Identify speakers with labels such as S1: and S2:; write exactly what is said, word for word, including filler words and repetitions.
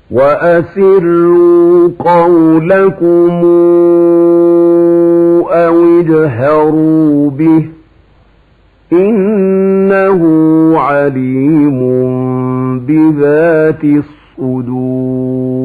S1: وأسروا قولكم أو اجهروا به إنه عليم بذات الصدور.